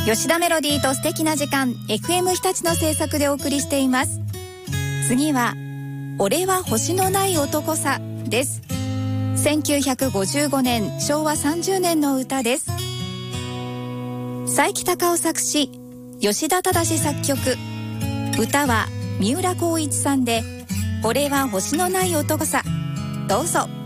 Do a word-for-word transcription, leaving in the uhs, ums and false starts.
吉田メロディーと素敵な時間 エフエム 日立の制作でお送りしています。次は俺は星のない男さです。せんきゅうひゃくごじゅうごねん昭和さんじゅうねんの歌です。佐伯孝夫作詞、吉田忠作曲、歌は三浦浩一さんで俺は星のない男さ。どうぞ。